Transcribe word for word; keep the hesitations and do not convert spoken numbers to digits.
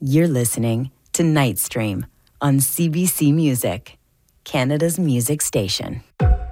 You're listening to Nightstream on C B C Music, Canada's music station.